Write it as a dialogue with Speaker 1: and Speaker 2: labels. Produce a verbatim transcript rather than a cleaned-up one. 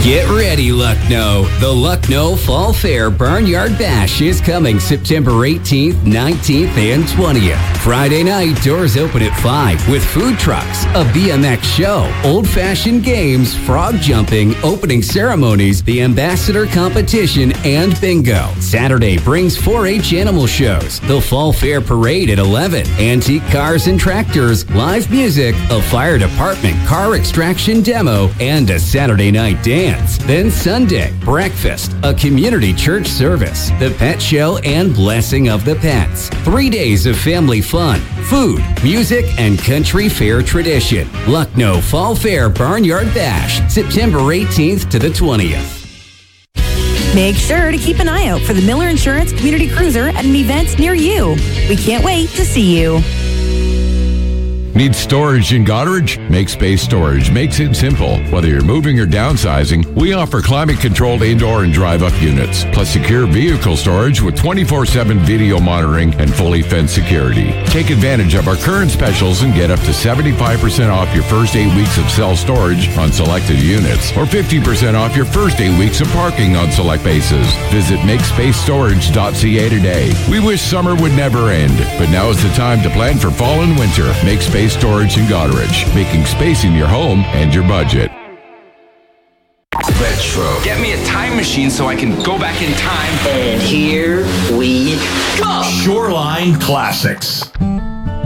Speaker 1: Get ready, Lucknow. The Lucknow Fall Fair Barnyard Bash is coming September eighteenth, nineteenth, and twentieth. Friday night, doors open at five with food trucks, a B M X show, old-fashioned games, frog jumping, opening ceremonies, the ambassador competition, and bingo. Saturday brings four H animal shows, the Fall Fair Parade at eleven, antique cars and tractors, live music, a fire department car extraction demo, and a Saturday night dance. Then Sunday, breakfast, a community church service, the pet show, and blessing of the pets. Three days of family fun, food, music, and country fair tradition. Lucknow Fall Fair Barnyard Bash, September eighteenth to the twentieth.
Speaker 2: Make sure to keep an eye out for the Miller Insurance Community Cruiser at an event near you. We can't wait to see you.
Speaker 3: Need storage in Goderich? MakeSpace Storage makes it simple. Whether you're moving or downsizing, we offer climate-controlled indoor and drive-up units, plus secure vehicle storage with twenty-four seven video monitoring and fully fenced security. Take advantage of our current specials and get up to seventy-five percent off your first eight weeks of self-storage on selected units, or fifty percent off your first eight weeks of parking on select bases. Visit make space storage dot c a today. We wish summer would never end, but now is the time to plan for fall and winter. MakeSpace Storage in Goderich, making space in your home and your budget.
Speaker 4: Retro. Get me a time machine so I can go back in time.
Speaker 5: And here we go.
Speaker 6: Shoreline Classics.